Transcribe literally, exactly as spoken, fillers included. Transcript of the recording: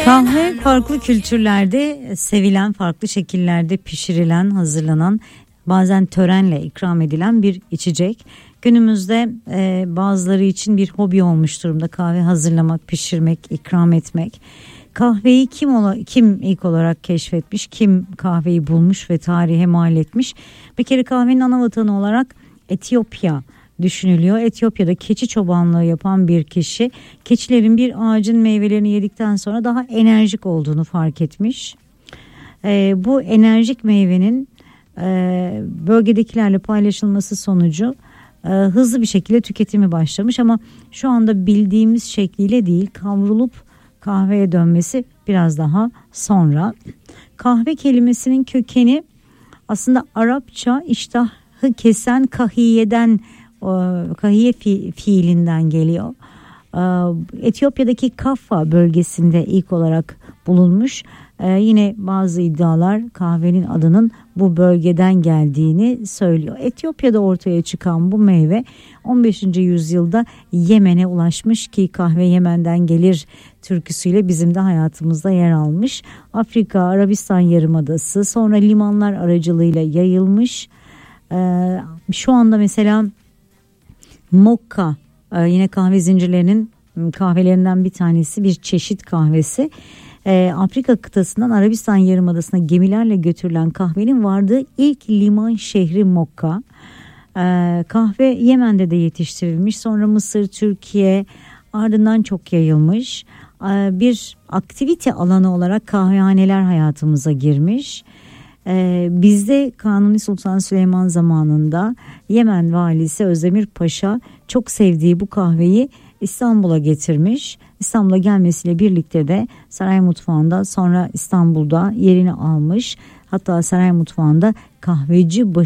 Kahve farklı kültürlerde sevilen, farklı şekillerde pişirilen, hazırlanan, bazen törenle ikram edilen bir içecek. Günümüzde e, bazıları için bir hobi olmuş durumda kahve hazırlamak, pişirmek, ikram etmek. Kahveyi kim ola, kim ilk olarak keşfetmiş, kim kahveyi bulmuş ve tarihe mal etmiş? Bir kere kahvenin ana vatanı olarak Etiyopya düşünülüyor. Etiyopya'da keçi çobanlığı yapan bir kişi keçilerin bir ağacın meyvelerini yedikten sonra daha enerjik olduğunu fark etmiş. E, bu enerjik meyvenin e, bölgedekilerle paylaşılması sonucu e, hızlı bir şekilde tüketimi başlamış ama şu anda bildiğimiz şekliyle değil, kavrulup kahveye dönmesi biraz daha sonra. Kahve kelimesinin kökeni aslında Arapça iştahı kesen kahiyeden, kahiye fi, fiilinden geliyor. Etiyopya'daki Kaffa bölgesinde ilk olarak bulunmuş. Ee, yine bazı iddialar kahvenin adının bu bölgeden geldiğini söylüyor. Etiyopya'da ortaya çıkan bu meyve on beşinci yüzyılda Yemen'e ulaşmış ki kahve Yemen'den gelir türküsüyle bizim de hayatımızda yer almış. Afrika, Arabistan Yarımadası, sonra limanlar aracılığıyla yayılmış. Ee, şu anda mesela Mokka, yine kahve zincirlerinin kahvelerinden bir tanesi, bir çeşit kahvesi. Ee, Afrika kıtasından Arabistan Yarımadası'na gemilerle götürülen kahvenin vardığı ilk liman şehri Mokka. Ee, kahve Yemen'de de yetiştirilmiş, sonra Mısır, Türkiye, ardından çok yayılmış. Ee, bir aktivite alanı olarak kahvehaneler hayatımıza girmiş. Ee, bizde Kanuni Sultan Süleyman zamanında Yemen valisi Özdemir Paşa çok sevdiği bu kahveyi İstanbul'a getirmiş. İstanbul'a gelmesiyle birlikte de saray mutfağında, sonra İstanbul'da yerini almış. Hatta saray mutfağında kahveci başı